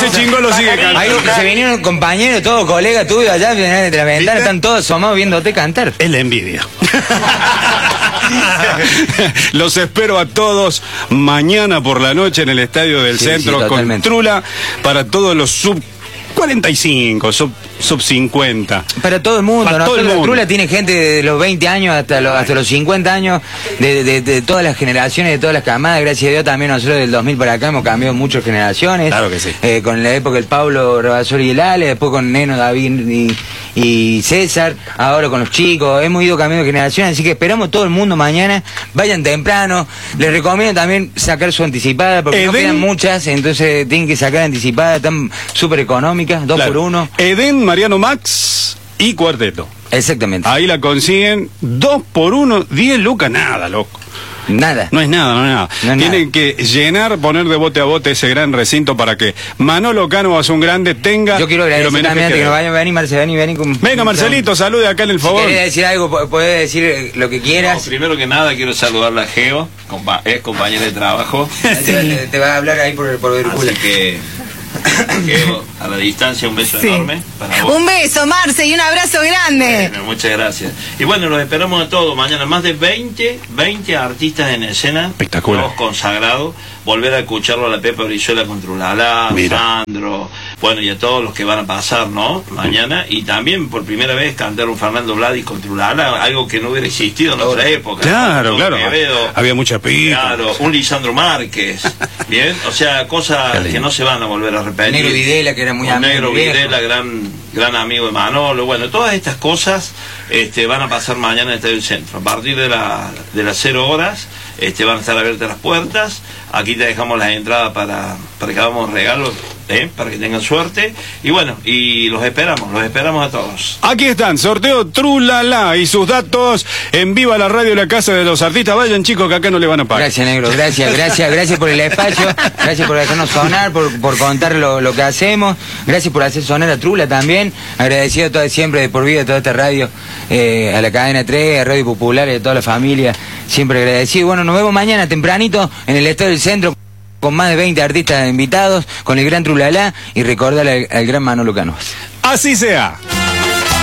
El Chingó lo sigue cantando. Ahí se vinieron compañeros, todos colegas tuyos allá de la ventana, están todos asomados viéndote cantar. Es la envidia. Los espero a todos mañana por la noche en el Estadio del Centro con Trula para todos los sub 45, sub 50. Para todo el mundo. Para todo el mundo. Trula tiene gente de los 20 años hasta los 50 años, de todas las generaciones, de todas las camadas. Gracias a Dios también nosotros del 2000 para acá hemos cambiado muchas generaciones. Claro que sí. Con la época del Pablo Rabasori y el Ale, después con Neno, David y César, ahora con los chicos. Hemos ido cambiando de generaciones, así que esperamos todo el mundo mañana. Vayan temprano. Les recomiendo también sacar su anticipada, porque no quedan muchas, entonces tienen que sacar anticipada, están súper económicas, 2 por 1. Edén, Mariano Max y Cuarteto. Exactamente. Ahí la consiguen 2 por 1, 10 lucas, nada, loco. Nada. No es nada. No es Tienen que llenar, poner de bote a bote ese gran recinto para que Manolo Cano, un grande, tenga. Yo quiero agradecer también que nos vayan a venir, Marcelo, Venga, Marcelito, salude acá en el favor. Si querés decir algo, podés decir lo que quieras. No, primero que nada quiero saludarla a Geo, es compañera de trabajo. Te va a hablar ahí por Virgula. Así que Geo, a la distancia, un beso enorme para vos. Un beso, Marce, y un abrazo grande. Bueno, muchas gracias. Y bueno, los esperamos a todos mañana. Más de 20 artistas en escena. Espectacular. Todos consagrados. Volver a escucharlo a la Pepa Brizuela con Trulala, Sandro. Bueno, y a todos los que van a pasar, ¿no? Mañana. Y también por primera vez cantar un Fernando Vladis con Trulala, algo que no hubiera existido en otra época. Claro, ¿no? claro. Quevedo, había mucha pica. Claro, un Lisandro Márquez. Bien, o sea, cosas que no se van a volver a repetir. Negro Videla, que era muy amigo. Negro Videla, gran amigo de Manolo. Bueno, todas estas cosas van a pasar mañana en el Estadio del Centro. A partir de las 0 horas van a estar abiertas las puertas. Aquí te dejamos las entradas para que hagamos regalos, para que tengan suerte. Y bueno, y los esperamos a todos. Aquí están, sorteo Trulala y sus datos en Viva la Radio, la Casa de los Artistas. Vayan, chicos, que acá no le van a pagar. Gracias, Negro, gracias por el espacio, gracias por dejarnos sonar, por contar lo que hacemos, gracias por hacer sonar a Trula también. Agradecido todo siempre de por vida a toda esta radio, a la cadena 3, a Radio Popular y a toda la familia, siempre agradecido. Bueno, nos vemos mañana tempranito en el Estadio del Centro con más de 20 artistas invitados, con el gran Trulala y recordar al gran Manolo Cano. Así sea.